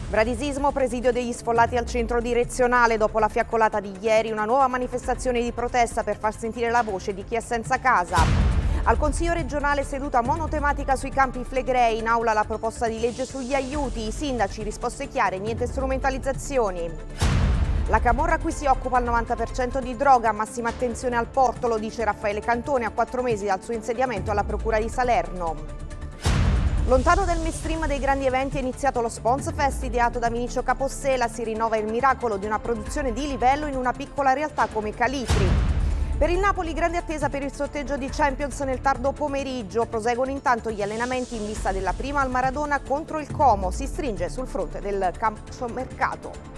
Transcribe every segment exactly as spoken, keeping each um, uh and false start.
Bradisismo, presidio degli sfollati al centro direzionale. Dopo la fiaccolata di ieri, una nuova manifestazione di protesta per far sentire la voce di chi è senza casa. Al Consiglio regionale seduta monotematica sui Campi Flegrei, in aula la proposta di legge sugli aiuti, i sindaci risposte chiare, niente strumentalizzazioni. La camorra qui si occupa al novanta per cento di droga, massima attenzione al porto, lo dice Raffaele Cantone a quattro mesi dal suo insediamento alla Procura di Salerno. Lontano dal mainstream dei grandi eventi è iniziato lo Spons Fest ideato da Vinicio Capossela, si rinnova il miracolo di una produzione di livello in una piccola realtà come Calitri. Per il Napoli grande attesa per il sorteggio di Champions nel tardo pomeriggio, proseguono intanto gli allenamenti in vista della prima al Maradona contro il Como, si stringe sul fronte del calciomercato.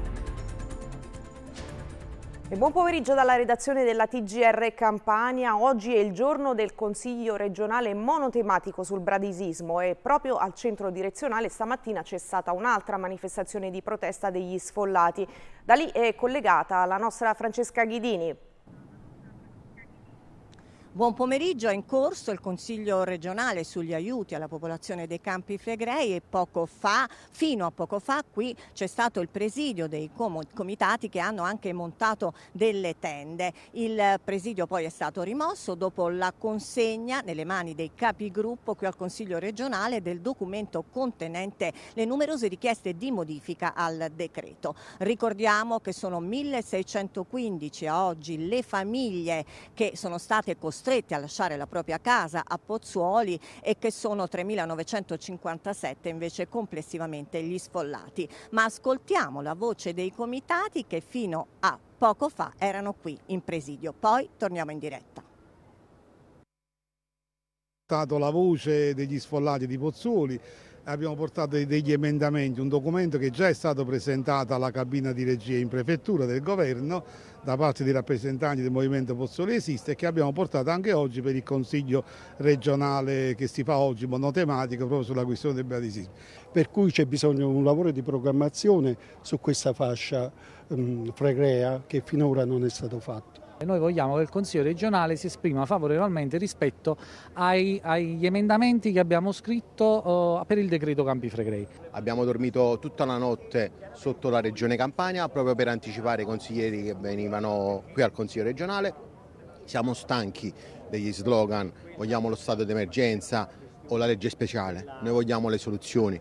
E buon pomeriggio dalla redazione della T G R Campania. Oggi è il giorno del Consiglio regionale monotematico sul bradisismo e proprio al centro direzionale stamattina c'è stata un'altra manifestazione di protesta degli sfollati. Da lì è collegata la nostra Francesca Ghidini. Buon pomeriggio, è in corso il Consiglio regionale sugli aiuti alla popolazione dei Campi Flegrei e poco fa, fino a poco fa, qui c'è stato il presidio dei comitati che hanno anche montato delle tende. Il presidio poi è stato rimosso dopo la consegna nelle mani dei capigruppo qui al Consiglio regionale del documento contenente le numerose richieste di modifica al decreto. Ricordiamo che sono milleseicentoquindici a oggi le famiglie che sono state costrette a lasciare la propria casa a Pozzuoli e che sono tremilanovecentocinquantasette invece complessivamente gli sfollati. Ma ascoltiamo la voce dei comitati che fino a poco fa erano qui in presidio. Poi torniamo in diretta. Stato la voce degli sfollati di Pozzuoli, abbiamo portato degli emendamenti, un documento che già è stato presentato alla cabina di regia in prefettura del governo da parte dei rappresentanti del movimento Pozzuoli Esiste e che abbiamo portato anche oggi per il Consiglio regionale che si fa oggi monotematico proprio sulla questione del bradisismo. Per cui c'è bisogno di un lavoro di programmazione su questa fascia um, flegrea che finora non è stato fatto. Noi vogliamo che il Consiglio regionale si esprima favorevolmente rispetto ai, agli emendamenti che abbiamo scritto uh, per il decreto Campi Flegrei. Abbiamo dormito tutta la notte sotto la Regione Campania proprio per anticipare i consiglieri che venivano qui al Consiglio regionale. Siamo stanchi degli slogan, vogliamo lo stato d'emergenza o la legge speciale, noi vogliamo le soluzioni.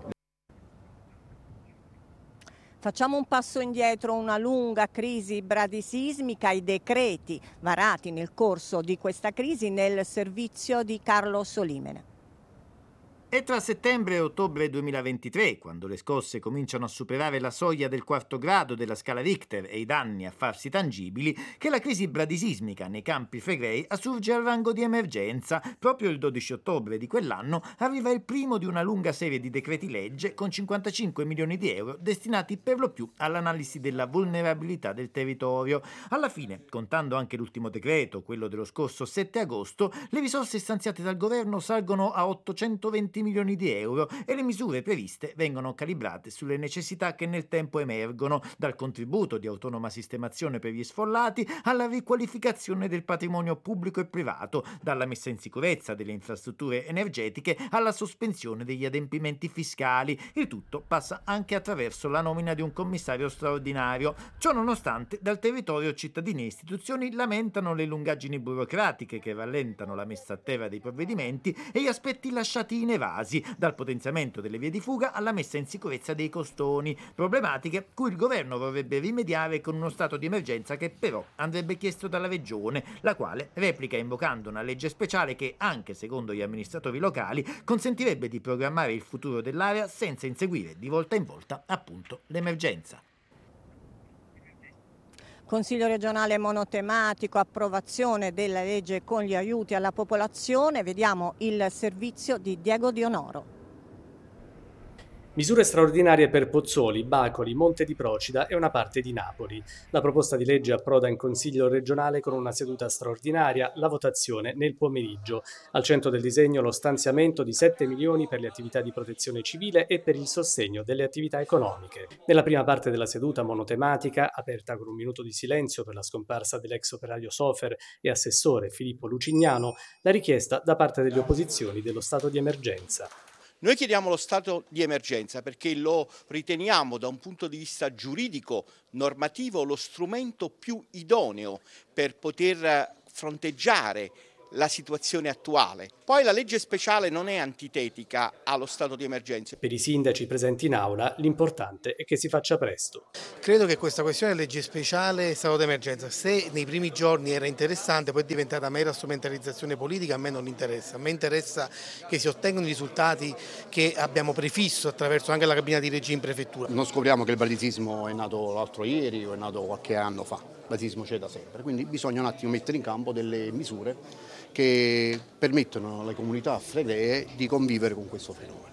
Facciamo un passo indietro, una lunga crisi bradisismica, i decreti varati nel corso di questa crisi nel servizio di Carlo Solimene. È tra settembre e ottobre duemilaventitré, quando le scosse cominciano a superare la soglia del quarto grado della scala Richter e i danni a farsi tangibili, che la crisi bradisismica nei Campi Flegrei assurge al rango di emergenza. Proprio il dodici ottobre di quell'anno arriva il primo di una lunga serie di decreti legge con cinquantacinque milioni di euro destinati per lo più all'analisi della vulnerabilità del territorio. Alla fine, contando anche l'ultimo decreto, quello dello scorso sette agosto, le risorse stanziate dal governo salgono a ottocentoventi milioni di euro e le misure previste vengono calibrate sulle necessità che nel tempo emergono, dal contributo di autonoma sistemazione per gli sfollati alla riqualificazione del patrimonio pubblico e privato, dalla messa in sicurezza delle infrastrutture energetiche alla sospensione degli adempimenti fiscali. Il tutto passa anche attraverso la nomina di un commissario straordinario. Ciò nonostante, dal territorio cittadini e istituzioni lamentano le lungaggini burocratiche che rallentano la messa a terra dei provvedimenti e gli aspetti lasciati inevasi, dal potenziamento delle vie di fuga alla messa in sicurezza dei costoni, problematiche cui il governo vorrebbe rimediare con uno stato di emergenza che però andrebbe chiesto dalla regione, la quale replica invocando una legge speciale che, anche secondo gli amministratori locali, consentirebbe di programmare il futuro dell'area senza inseguire di volta in volta appunto l'emergenza. Consiglio regionale monotematico, approvazione della legge con gli aiuti alla popolazione. Vediamo il servizio di Diego Dionoro. Misure straordinarie per Pozzuoli, Bacoli, Monte di Procida e una parte di Napoli. La proposta di legge approda in Consiglio regionale con una seduta straordinaria, la votazione nel pomeriggio. Al centro del disegno lo stanziamento di sette milioni per le attività di protezione civile e per il sostegno delle attività economiche. Nella prima parte della seduta monotematica, aperta con un minuto di silenzio per la scomparsa dell'ex operaio Sofer e assessore Filippo Lucignano, la richiesta da parte delle opposizioni dello stato di emergenza. Noi chiediamo lo stato di emergenza perché lo riteniamo da un punto di vista giuridico, normativo, lo strumento più idoneo per poter fronteggiare la situazione attuale. Poi la legge speciale non è antitetica allo stato di emergenza. Per i sindaci presenti in aula l'importante è che si faccia presto. Credo che questa questione legge speciale e stato d'emergenza, se nei primi giorni era interessante, poi è diventata mera strumentalizzazione politica, a me non interessa. A me interessa che si ottengano i risultati che abbiamo prefisso attraverso anche la cabina di regia in prefettura. Non scopriamo che il bradisismo è nato l'altro ieri o è nato qualche anno fa, il bradisismo c'è da sempre, quindi bisogna un attimo mettere in campo delle misure che permettono alle comunità flegree di convivere con questo fenomeno.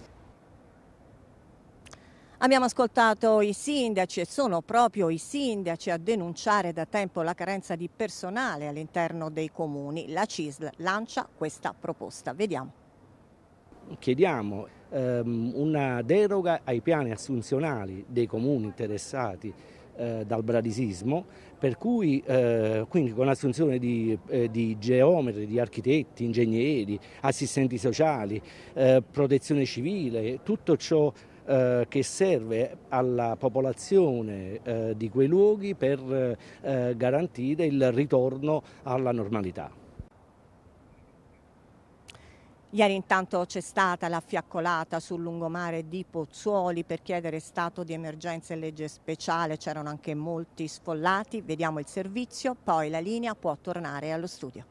Abbiamo ascoltato i sindaci e sono proprio i sindaci a denunciare da tempo la carenza di personale all'interno dei comuni. La C I S L lancia questa proposta. Vediamo. Chiediamo ehm, una deroga ai piani assunzionali dei comuni interessati eh, dal bradisismo, per cui eh, quindi con assunzione di, eh, di geometri, di architetti, ingegneri, assistenti sociali, eh, protezione civile, tutto ciò eh, che serve alla popolazione eh, di quei luoghi per eh, garantire il ritorno alla normalità. Ieri intanto c'è stata la fiaccolata sul lungomare di Pozzuoli per chiedere stato di emergenza e legge speciale, c'erano anche molti sfollati, vediamo il servizio, poi la linea può tornare allo studio.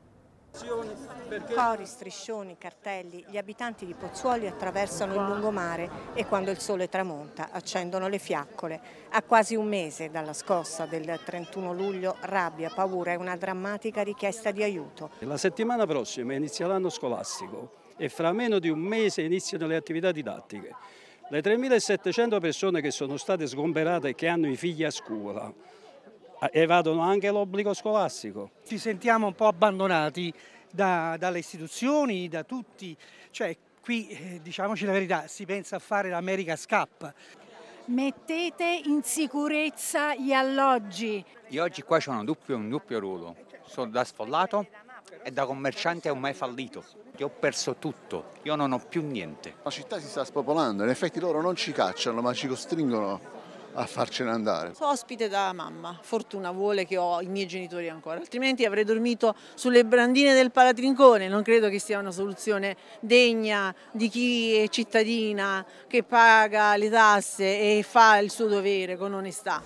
Cori, striscioni, cartelli, gli abitanti di Pozzuoli attraversano il lungomare e quando il sole tramonta accendono le fiaccole. A quasi un mese dalla scossa del trentuno luglio, rabbia, paura e una drammatica richiesta di aiuto. La settimana prossima inizia l'anno scolastico e fra meno di un mese iniziano le attività didattiche. Le tremilasettecento persone che sono state sgomberate e che hanno i figli a scuola evadono anche l'obbligo scolastico. Ci sentiamo un po' abbandonati da, dalle istituzioni, da tutti, cioè qui eh, diciamoci la verità, si pensa a fare l'America's Cup. Mettete in sicurezza gli alloggi. Io oggi qua c'ho un doppio, un doppio ruolo, sono da sfollato e da commerciante ho mai fallito. Io ho perso tutto, io non ho più niente. La città si sta spopolando, in effetti loro non ci cacciano ma ci costringono a farcene andare. Sono ospite da mamma, fortuna vuole che ho i miei genitori ancora, altrimenti avrei dormito sulle brandine del Palatrincone, non credo che sia una soluzione degna di chi è cittadina, che paga le tasse e fa il suo dovere con onestà.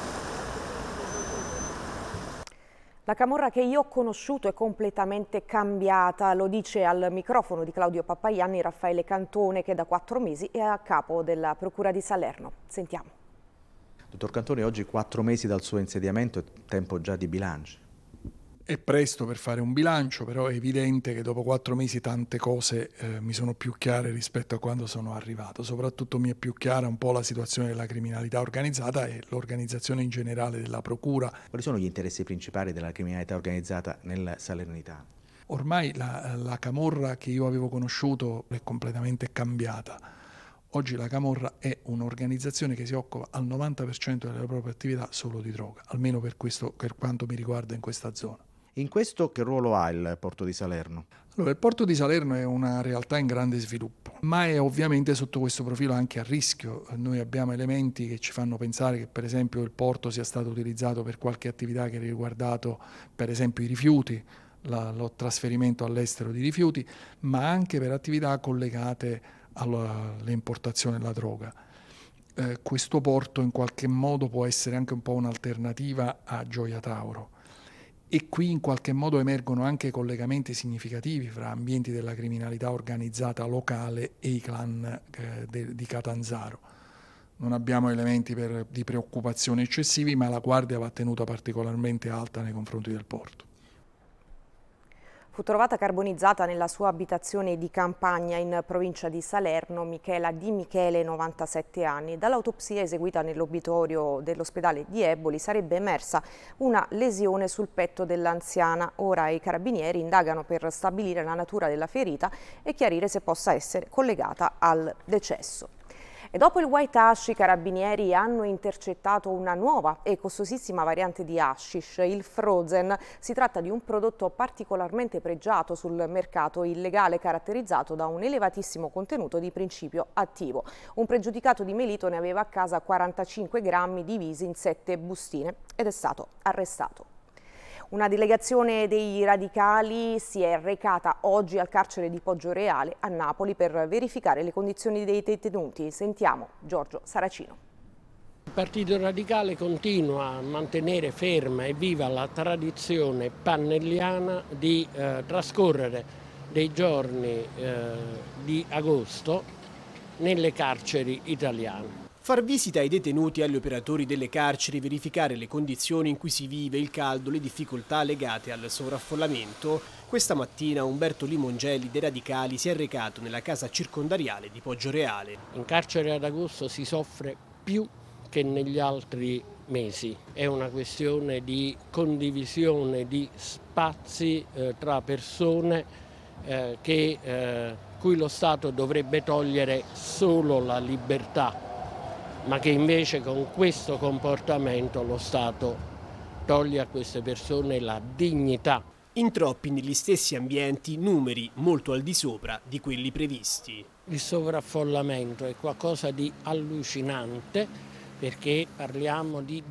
La camorra che io ho conosciuto è completamente cambiata, lo dice al microfono di Claudio Pappaianni Raffaele Cantone, che da quattro mesi è a capo della Procura di Salerno. Sentiamo. Dottor Cantone, oggi quattro mesi dal suo insediamento, è tempo già di bilanci. È presto per fare un bilancio, però è evidente che dopo quattro mesi tante cose eh, mi sono più chiare rispetto a quando sono arrivato. Soprattutto mi è più chiara un po' la situazione della criminalità organizzata e l'organizzazione in generale della Procura. Quali sono gli interessi principali della criminalità organizzata nel Salernitano? Ormai la, la camorra che io avevo conosciuto è completamente cambiata. Oggi la camorra è un'organizzazione che si occupa al novanta per cento delle proprie attività solo di droga, almeno per, questo, per quanto mi riguarda in questa zona. In questo che ruolo ha il Porto di Salerno? Allora, il Porto di Salerno è una realtà in grande sviluppo, ma è ovviamente sotto questo profilo anche a rischio. Noi abbiamo elementi che ci fanno pensare che per esempio il porto sia stato utilizzato per qualche attività che ha riguardato per esempio i rifiuti, la, lo trasferimento all'estero di rifiuti, ma anche per attività collegate all'importazione della droga. Eh, questo porto in qualche modo può essere anche un po' un'alternativa a Gioia Tauro e qui in qualche modo emergono anche collegamenti significativi fra ambienti della criminalità organizzata locale e i clan eh, de, di Catanzaro. Non abbiamo elementi per, di preoccupazione eccessivi, ma la guardia va tenuta particolarmente alta nei confronti del porto. Fu trovata carbonizzata nella sua abitazione di campagna in provincia di Salerno Michela Di Michele, novantasette anni. Dall'autopsia eseguita nell'obitorio dell'ospedale di Eboli sarebbe emersa una lesione sul petto dell'anziana. Ora i carabinieri indagano per stabilire la natura della ferita e chiarire se possa essere collegata al decesso. E dopo il white hash i carabinieri hanno intercettato una nuova e costosissima variante di hashish, il Frozen. Si tratta di un prodotto particolarmente pregiato sul mercato illegale, caratterizzato da un elevatissimo contenuto di principio attivo. Un pregiudicato di Melito ne aveva a casa quarantacinque grammi divisi in sette bustine ed è stato arrestato. Una delegazione dei radicali si è recata oggi al carcere di Poggioreale a Napoli per verificare le condizioni dei detenuti. Sentiamo Giorgio Saracino. Il Partito Radicale continua a mantenere ferma e viva la tradizione pannelliana di eh, trascorrere dei giorni eh, di agosto nelle carceri italiane. Far visita ai detenuti e agli operatori delle carceri, verificare le condizioni in cui si vive, il caldo, le difficoltà legate al sovraffollamento. Questa mattina Umberto Limongelli dei Radicali si è recato nella casa circondariale di Poggioreale. In carcere ad agosto si soffre più che negli altri mesi. È una questione di condivisione di spazi eh, tra persone eh, che, eh, cui lo Stato dovrebbe togliere solo la libertà, ma che invece con questo comportamento lo Stato toglie a queste persone la dignità. In troppi negli stessi ambienti, numeri molto al di sopra di quelli previsti. Il sovraffollamento è qualcosa di allucinante, perché parliamo di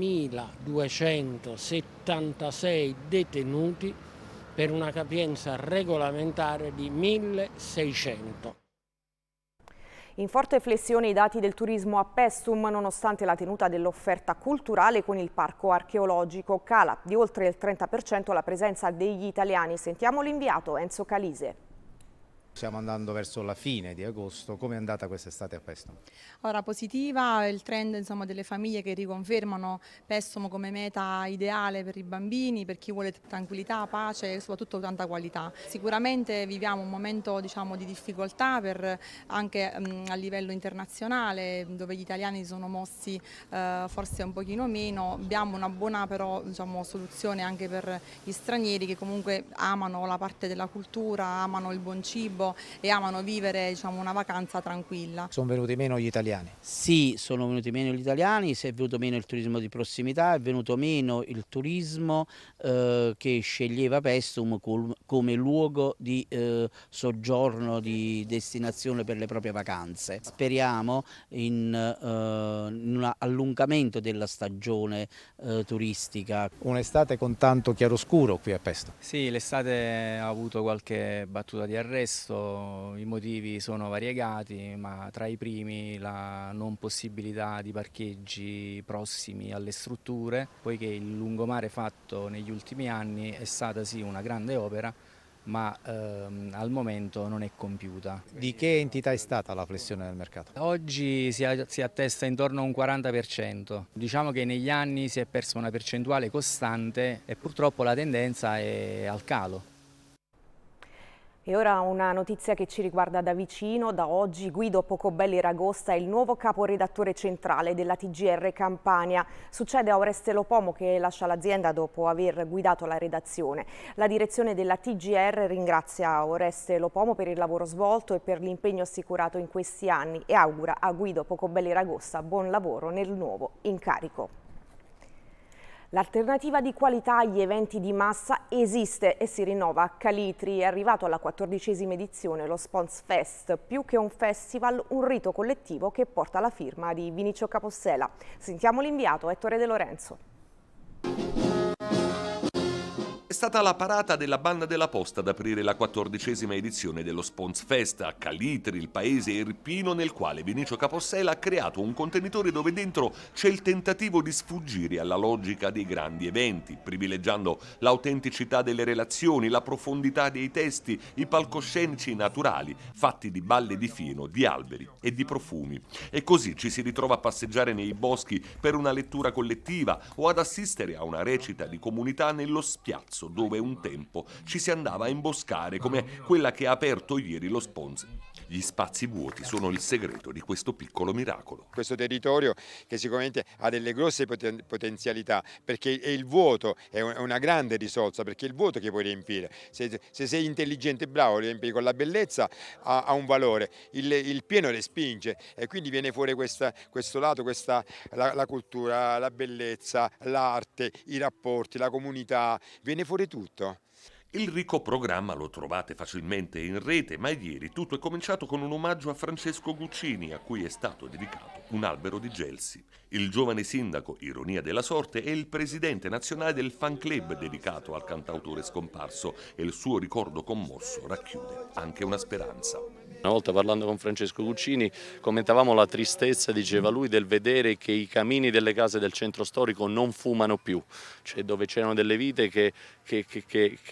duemiladuecentosettantasei detenuti per una capienza regolamentare di milleseicento. In forte flessione i dati del turismo a Paestum, nonostante la tenuta dell'offerta culturale con il parco archeologico. Cala di oltre il trenta per cento la presenza degli italiani. Sentiamo l'inviato Enzo Calise. Stiamo andando verso la fine di agosto. Come è andata quest'estate a Paestum? Ora, positiva il trend, insomma, delle famiglie che riconfermano Paestum come meta ideale per i bambini, per chi vuole tranquillità, pace e soprattutto tanta qualità. Sicuramente viviamo un momento, diciamo, di difficoltà per, anche um, a livello internazionale, dove gli italiani sono mossi uh, forse un pochino meno. Abbiamo una buona però, diciamo, soluzione anche per gli stranieri che comunque amano la parte della cultura, amano il buon cibo e amano vivere, diciamo, una vacanza tranquilla. Sono venuti meno gli italiani? Sì, sono venuti meno gli italiani, si è venuto meno il turismo di prossimità, è venuto meno il turismo eh, che sceglieva Paestum come luogo di eh, soggiorno, di destinazione per le proprie vacanze. Speriamo in, eh, in un allungamento della stagione eh, turistica. Un'estate con tanto chiaroscuro qui a Paestum? Sì, l'estate ha avuto qualche battuta di arresto. I motivi sono variegati, ma tra i primi la non possibilità di parcheggi prossimi alle strutture, poiché il lungomare fatto negli ultimi anni è stata sì una grande opera, ma ehm, al momento non è compiuta. Di che entità è stata la flessione del mercato? Oggi si, si attesta intorno a un quaranta per cento. Diciamo che negli anni si è persa una percentuale costante e purtroppo la tendenza è al calo. E ora una notizia che ci riguarda da vicino. Da oggi Guido Pocobelli Ragosta è il nuovo caporedattore centrale della T G R Campania. Succede a Oreste Lopomo, che lascia l'azienda dopo aver guidato la redazione. La direzione della T G R ringrazia Oreste Lopomo per il lavoro svolto e per l'impegno assicurato in questi anni e augura a Guido Pocobelli Ragosta buon lavoro nel nuovo incarico. L'alternativa di qualità agli eventi di massa esiste e si rinnova a Calitri. È arrivato alla quattordicesima edizione lo Spons Fest, più che un festival, un rito collettivo che porta la firma di Vinicio Capossela. Sentiamo l'inviato Ettore De Lorenzo. È stata la parata della Banda della Posta ad aprire la quattordicesima edizione dello Spons Fest a Calitri, il paese irpino nel quale Vinicio Capossela ha creato un contenitore dove dentro c'è il tentativo di sfuggire alla logica dei grandi eventi, privilegiando l'autenticità delle relazioni, la profondità dei testi, i palcoscenici naturali, fatti di balle di fieno, di alberi e di profumi. E così ci si ritrova a passeggiare nei boschi per una lettura collettiva o ad assistere a una recita di comunità nello spiazzo, dove un tempo ci si andava a imboscare, come quella che ha aperto ieri lo Spons. Gli spazi vuoti sono il segreto di questo piccolo miracolo. Questo territorio che sicuramente ha delle grosse poten- potenzialità, perché è il vuoto è una grande risorsa, perché è il vuoto che puoi riempire. Se, se sei intelligente e bravo, lo riempi con la bellezza, ha, ha un valore, il, il pieno respinge e quindi viene fuori questa, questo lato, questa, la, la cultura, la bellezza, l'arte, i rapporti, la comunità, viene fuori tutto. Il ricco programma lo trovate facilmente in rete, ma ieri tutto è cominciato con un omaggio a Francesco Guccini, a cui è stato dedicato un albero di gelsi. Il giovane sindaco, ironia della sorte, è il presidente nazionale del fan club dedicato al cantautore scomparso e il suo ricordo commosso racchiude anche una speranza. Una volta parlando con Francesco Guccini commentavamo la tristezza, diceva lui, del vedere che i camini delle case del centro storico non fumano più, cioè dove c'erano delle vite che, che, che, che,